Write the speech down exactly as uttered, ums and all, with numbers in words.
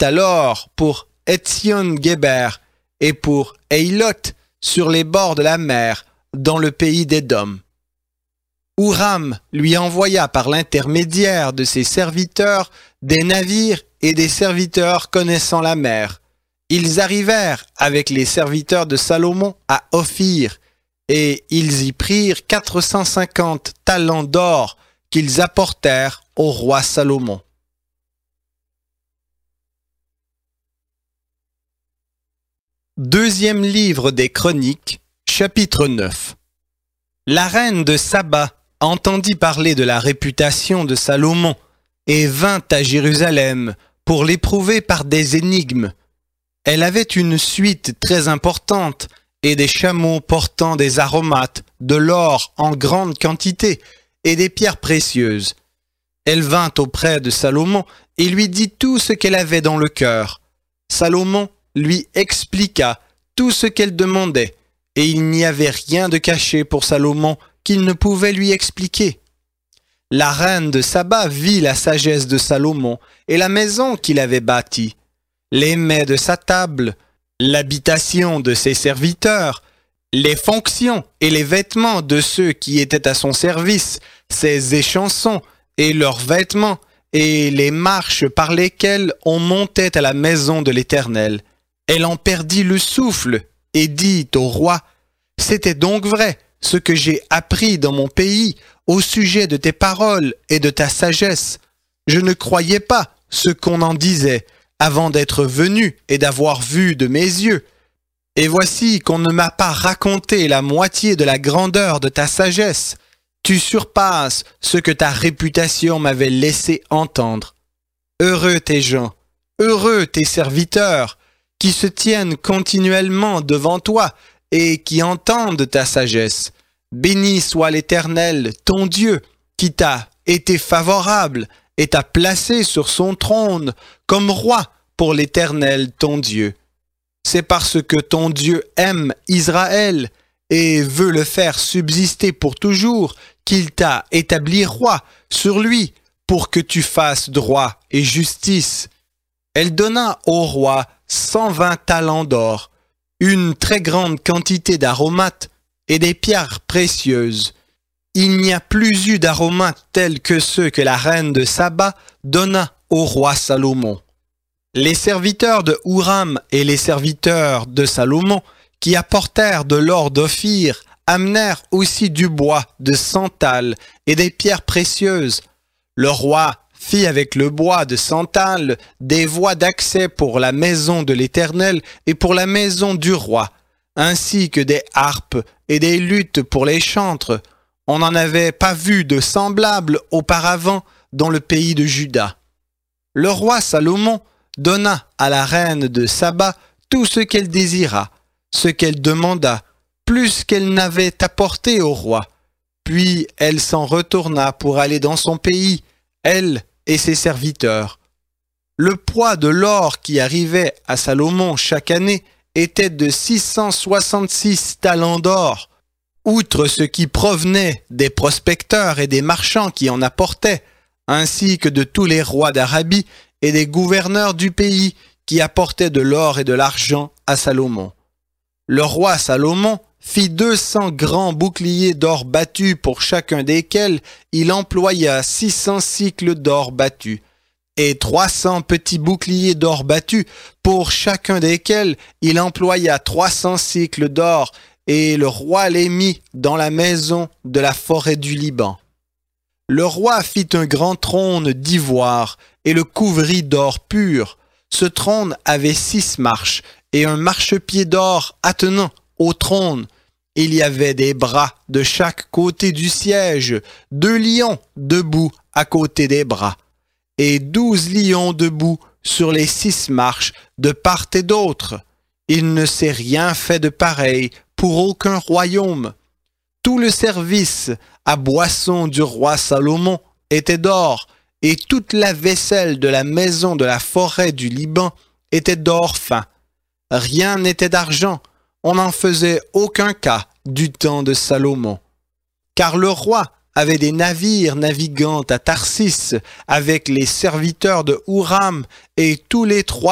alors pour Etzion-Géber et pour Eilot sur les bords de la mer, dans le pays d'Édom. Huram lui envoya par l'intermédiaire de ses serviteurs des navires et des serviteurs connaissant la mer. Ils arrivèrent avec les serviteurs de Salomon à Ophir, et ils y prirent quatre cent cinquante talents d'or qu'ils apportèrent au roi Salomon. Deuxième livre des Chroniques, chapitre neuf. La reine de Saba entendit parler de la réputation de Salomon et vint à Jérusalem pour l'éprouver par des énigmes. Elle avait une suite très importante et des chameaux portant des aromates, de l'or en grande quantité et des pierres précieuses. Elle vint auprès de Salomon et lui dit tout ce qu'elle avait dans le cœur. Salomon lui expliqua tout ce qu'elle demandait, et il n'y avait rien de caché pour Salomon qu'il ne pouvait lui expliquer. La reine de Saba vit la sagesse de Salomon et la maison qu'il avait bâtie, les mets de sa table, l'habitation de ses serviteurs, les fonctions et les vêtements de ceux qui étaient à son service, ses échansons et leurs vêtements, et les marches par lesquelles on montait à la maison de l'Éternel. Elle en perdit le souffle et dit au roi, « C'était donc vrai ce que j'ai appris dans mon pays au sujet de tes paroles et de ta sagesse. Je ne croyais pas ce qu'on en disait avant d'être venu et d'avoir vu de mes yeux. Et voici qu'on ne m'a pas raconté la moitié de la grandeur de ta sagesse. Tu surpasses ce que ta réputation m'avait laissé entendre. Heureux tes gens, heureux tes serviteurs, qui se tiennent continuellement devant toi et qui entendent ta sagesse. Béni soit l'Éternel, ton Dieu, qui t'a été favorable et t'a placé sur son trône comme roi pour l'Éternel, ton Dieu. C'est parce que ton Dieu aime Israël et veut le faire subsister pour toujours qu'il t'a établi roi sur lui pour que tu fasses droit et justice. Elle donna au roi cent vingt talents d'or, une très grande quantité d'aromates et des pierres précieuses. Il n'y a plus eu d'aromates tels que ceux que la reine de Saba donna au roi Salomon. Les serviteurs de Huram et les serviteurs de Salomon, qui apportèrent de l'or d'Ophir, amenèrent aussi du bois de santal et des pierres précieuses. Le roi fit avec le bois de santal des voies d'accès pour la maison de l'Éternel et pour la maison du roi, ainsi que des harpes et des luttes pour les chantres. On n'en avait pas vu de semblable auparavant dans le pays de Juda. Le roi Salomon donna à la reine de Saba tout ce qu'elle désira, ce qu'elle demanda, plus qu'elle n'avait apporté au roi. Puis elle s'en retourna pour aller dans son pays, elle et ses serviteurs. Le poids de l'or qui arrivait à Salomon chaque année était de six cent soixante-six talents d'or, outre ce qui provenait des prospecteurs et des marchands qui en apportaient, ainsi que de tous les rois d'Arabie et des gouverneurs du pays qui apportaient de l'or et de l'argent à Salomon. Le roi Salomon fit deux cents grands boucliers d'or battus pour chacun desquels il employa six cents cycles d'or battus, et trois cents petits boucliers d'or battus pour chacun desquels il employa trois cents cycles d'or, et le roi les mit dans la maison de la forêt du Liban. Le roi fit un grand trône d'ivoire et le couvrit d'or pur. Ce trône avait six marches et un marchepied d'or attenant au trône. Il y avait des bras de chaque côté du siège, deux lions debout à côté des bras, et douze lions debout sur les six marches de part et d'autre. Il ne s'est rien fait de pareil pour aucun royaume. Tout le service à boisson du roi Salomon était d'or, et toute la vaisselle de la maison de la forêt du Liban était d'or fin. Rien n'était d'argent, on n'en faisait aucun cas du temps de Salomon. Car le roi avait des navires naviguant à Tarsis avec les serviteurs de Huram et tous les trois